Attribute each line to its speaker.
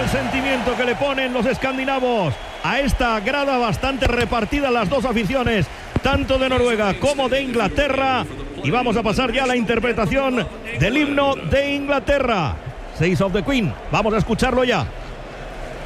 Speaker 1: el sentimiento que le ponen los escandinavos a esta grada bastante repartida, las dos aficiones, tanto de Noruega como de Inglaterra. Y vamos a pasar ya a la interpretación del himno de Inglaterra, Six of the Queen. Vamos a escucharlo ya.